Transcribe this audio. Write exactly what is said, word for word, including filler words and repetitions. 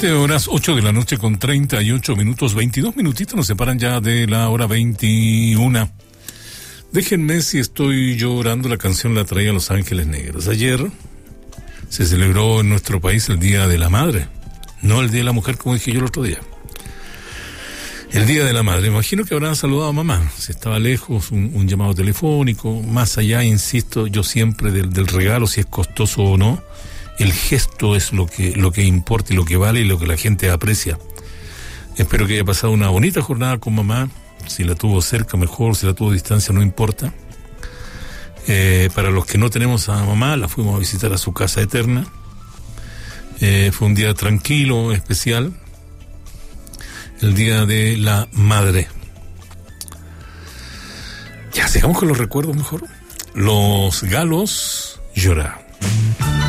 siete horas, ocho de la noche con treinta y ocho minutos, veintidós minutitos nos separan ya de la hora veintiuna. Déjenme si estoy llorando, la canción la traía Los Ángeles Negros. Ayer se celebró en nuestro país el Día de la Madre, no el Día de la Mujer como dije yo el otro día. El Día de la Madre, me imagino que habrán saludado a mamá, si estaba lejos, un, un llamado telefónico, más allá, insisto, yo siempre del, del regalo, si es costoso o no, el gesto es lo que, lo que importa y lo que vale y lo que la gente aprecia. Espero que haya pasado una bonita jornada con mamá, si la tuvo cerca mejor, si la tuvo a distancia no importa. Eh, para los que no tenemos a mamá, la fuimos a visitar a su casa eterna. Eh, fue un día tranquilo, especial. El Día de la Madre. Ya, sigamos con los recuerdos mejor. Los Galos lloraron.